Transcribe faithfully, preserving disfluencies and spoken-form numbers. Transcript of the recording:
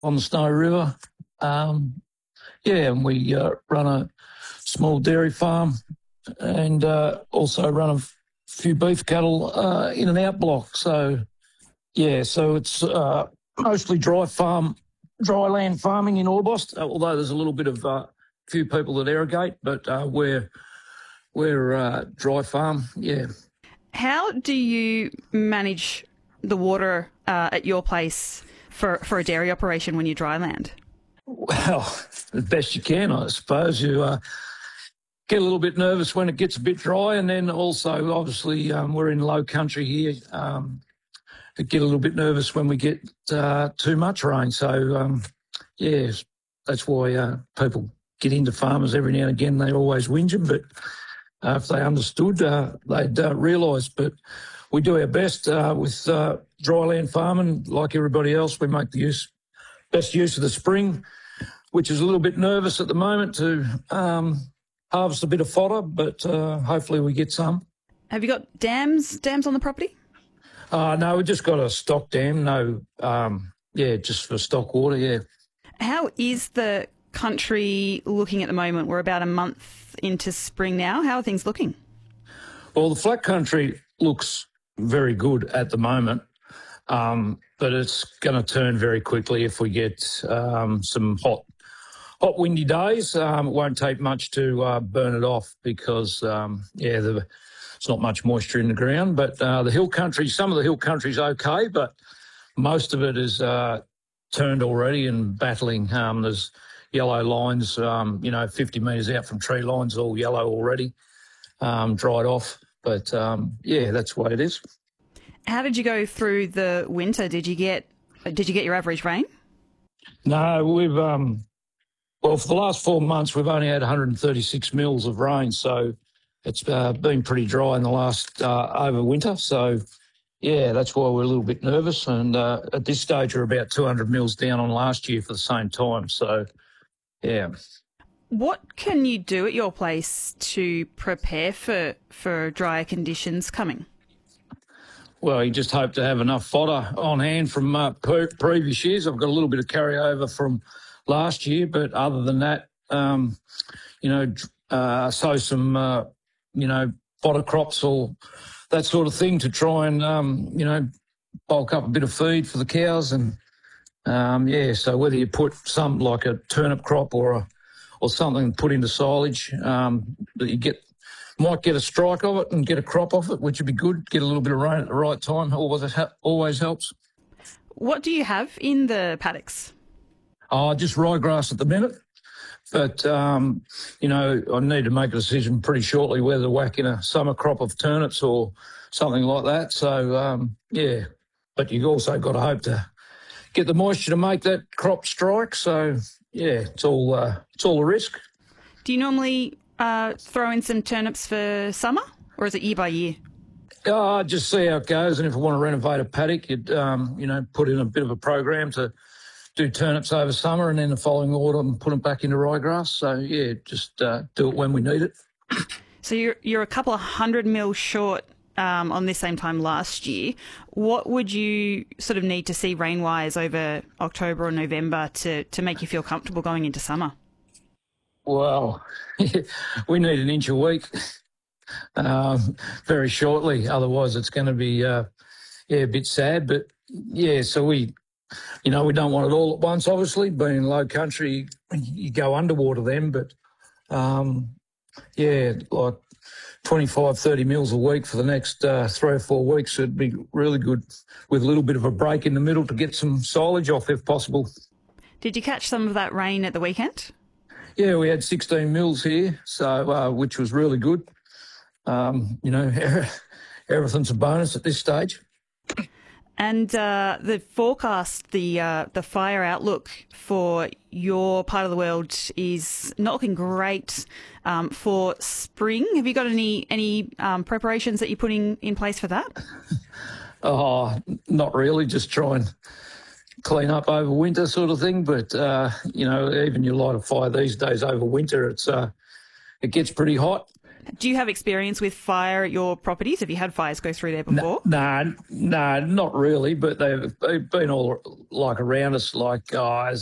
on the Snowy River. Um, yeah, and we uh, run a small dairy farm and uh, also run a f- few beef cattle uh, in and out block. So, yeah, so it's uh, mostly dry farm, dry land farming in Orbost, although there's a little bit of a uh, few people that irrigate, but uh, we're, we're uh, dry farm, yeah. How do you manage the water uh, at your place for, for a dairy operation when you dry land? Well, the best you can, I suppose. You uh, get a little bit nervous when it gets a bit dry, and then also, obviously, um, we're in low country here. Um, get a little bit nervous when we get uh, too much rain. So, um, yeah, that's why uh, people get into farmers every now and again. They always whinge them, but uh, if they understood, uh, they'd uh, realise. But we do our best uh, with uh, dry land farming. Like everybody else, we make the use best use of the spring, which is a little bit nervous at the moment to um, harvest a bit of fodder, but uh, hopefully we get some. Have you got dams dams on the property? Uh, no, we just got a stock dam. No, um, yeah, just for stock water, yeah. How is the country looking at the moment? We're about a month into spring now. How are things looking? Well, the flat country looks very good at the moment. Um, but it's going to turn very quickly if we get um, some hot, hot windy days. Um, it won't take much to uh, burn it off because, um, yeah, the, there's not much moisture in the ground. But uh, the hill country, some of the hill country's okay, but most of it is uh, turned already and battling. Um, there's yellow lines, um, you know, fifty metres out from tree lines, all yellow already, um, dried off. But, um, yeah, that's the way it is. How did you go through the winter? Did you get did you get your average rain? No, we've um, well for the last four months we've only had one hundred thirty-six mils of rain, so it's uh, been pretty dry in the last uh, over winter. So yeah, that's why we're a little bit nervous. And uh, at this stage we're about two hundred mils down on last year for the same time. So yeah. What can you do at your place to prepare for for drier conditions coming? Well, you just hope to have enough fodder on hand from uh, per- previous years. I've got a little bit of carryover from last year, but other than that, um, you know, uh, sow some, uh, you know, fodder crops or that sort of thing to try and, um, you know, bulk up a bit of feed for the cows. And, um, yeah, so whether you put some like a turnip crop or a, or something put into silage um, that you get, might get a strike of it and get a crop off it, which would be good. Get a little bit of rain at the right time. Always, always helps. What do you have in the paddocks? Oh, just ryegrass at the minute. But, um, you know, I need to make a decision pretty shortly whether to whack in a summer crop of turnips or something like that. So, um, yeah. But you've also got to hope to get the moisture to make that crop strike. So, yeah, it's all, uh, it's all a risk. Do you normally Uh, throw in some turnips for summer, or is it year by year? Uh, just see how it goes, and if I want to renovate a paddock, you'd, um, you know, put in a bit of a program to do turnips over summer and then the following autumn put them back into ryegrass. So, yeah, just uh, do it when we need it. So you're, you're a couple of hundred mil short um, on this same time last year. What would you sort of need to see rain-wise over October or November to, to make you feel comfortable going into summer? Well, we need an inch a week um, very shortly. Otherwise, it's going to be uh, yeah a bit sad. But yeah, so we, you know, we don't want it all at once. Obviously, being in low country, you go underwater then. But um, yeah, like twenty-five, thirty mils a week for the next uh, three or four weeks would be really good, with a little bit of a break in the middle to get some silage off if possible. Did you catch some of that rain at the weekend? Yeah, we had sixteen mils here, so uh, which was really good. Um, you know, everything's a bonus at this stage. And uh, the forecast, the uh, the fire outlook for your part of the world is not looking great um, for spring. Have you got any any um, preparations that you're putting in place for that? Oh, not really. Just try and clean up over winter sort of thing. But, uh, you know, even you light a fire these days over winter, it's uh, it gets pretty hot. Do you have experience with fire at your properties? Have you had fires go through there before? No, no, no, not really, but they've, they've been all like around us, like guys.